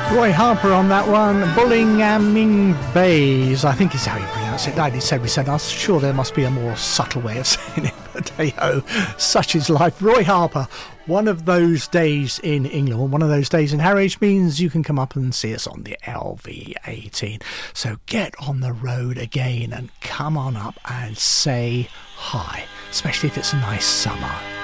Roy Harper on that one. Bullingaming Bays, I think is how you pronounce it. Like we said, I'm sure there must be a more subtle way of saying it, but hey ho, such is life. Roy Harper, one of those days in England, one of those days in Harwich means you can come up and see us on the LV18. So get on the road again and come on up and say hi, especially if it's a nice summer